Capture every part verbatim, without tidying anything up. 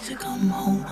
to come home.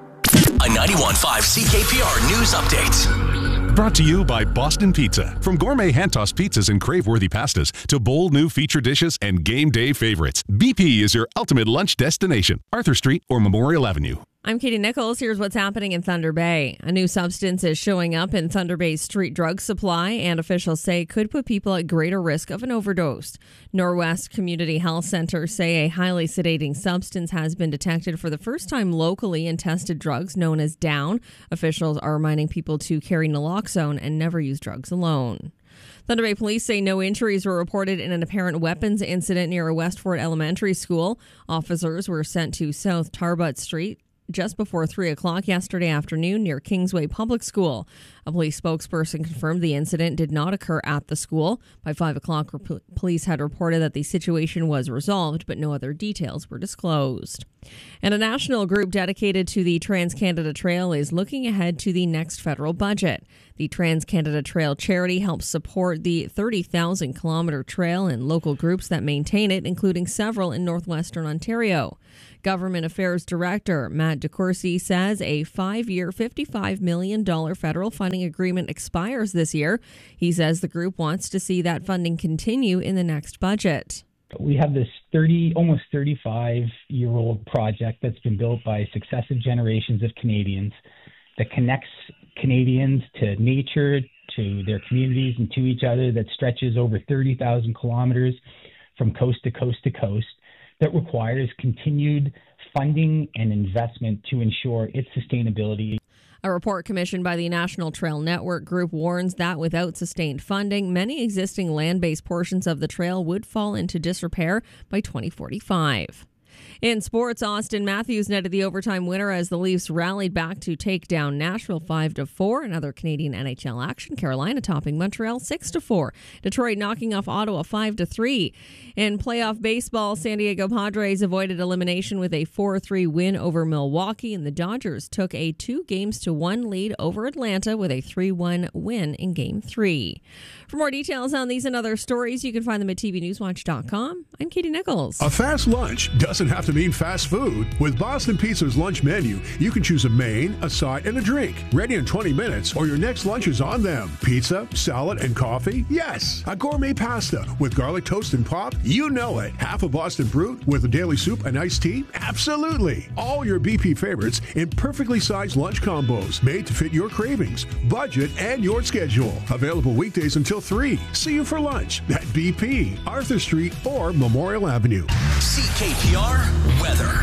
A ninety-one point five C K P R News Update. Brought to you by Boston Pizza. From gourmet hand-tossed pizzas and crave-worthy pastas to bold new feature dishes and game day favorites, B P is your ultimate lunch destination. Arthur Street or Memorial Avenue. I'm Katie Nichols. Here's what's happening in Thunder Bay. A new substance is showing up in Thunder Bay's street drug supply, and officials say could put people at greater risk of an overdose. Norwest Community Health Center say a highly sedating substance has been detected for the first time locally in tested drugs known as Down. Officials are reminding people to carry naloxone and never use drugs alone. Thunder Bay police say no injuries were reported in an apparent weapons incident near a Westford Elementary School. Officers were sent to South Tarbut Street just before three o'clock yesterday afternoon near Kingsway Public School. A police spokesperson confirmed the incident did not occur at the school. By five o'clock, police had reported that the situation was resolved, but no other details were disclosed. And a national group dedicated to the Trans-Canada Trail is looking ahead to the next federal budget. The Trans-Canada Trail charity helps support the thirty thousand kilometer trail and local groups that maintain it, including several in northwestern Ontario. Government Affairs Director Matt DeCourcy says a five-year, fifty-five million dollars federal funding agreement expires this year. He says the group wants to see that funding continue in the next budget. We have this thirty, almost thirty-five-year-old project that's been built by successive generations of Canadians that connects Canadians to nature, to their communities, and to each other, that stretches over thirty thousand kilometers from coast to coast to coast, that requires continued funding and investment to ensure its sustainability. A report commissioned by the National Trail Network Group warns that without sustained funding, many existing land-based portions of the trail would fall into disrepair by twenty forty-five. In sports, Austin Matthews netted the overtime winner as the Leafs rallied back to take down Nashville five to four. Another Canadian N H L action, Carolina topping Montreal six to four. Detroit knocking off Ottawa five to three. In playoff baseball, San Diego Padres avoided elimination with a four three win over Milwaukee, and the Dodgers took a two games to one lead over Atlanta with a three one win in Game three. For more details on these and other stories, you can find them at T V Newswatch dot com. I'm Katie Nichols. A fast lunch doesn't have to mean fast food. With Boston Pizza's lunch menu, you can choose a main, a side, and a drink. Ready in twenty minutes, or your next lunch is on them. Pizza, salad, and coffee? Yes. A gourmet pasta with garlic toast and pop? You know it. Half a Boston Brute with a daily soup and iced tea? Absolutely. All your B P favorites in perfectly sized lunch combos made to fit your cravings, budget, and your schedule. Available weekdays until three. See you for lunch at B P, Arthur Street, or Memorial Avenue. C K P R weather.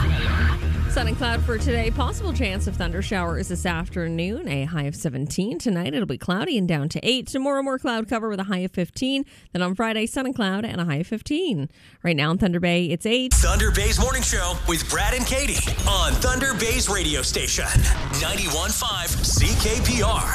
Sun and cloud for today. Possible chance of thunder showers this afternoon. A high of seventeen. Tonight it'll be cloudy and down to eight. Tomorrow more cloud cover with a high of fifteen. Then on Friday, sun and cloud and a high of fifteen. Right now in Thunder Bay, it's eight. Thunder Bay's Morning Show with Brad and Katie on Thunder Bay's radio station. ninety-one point five C K P R.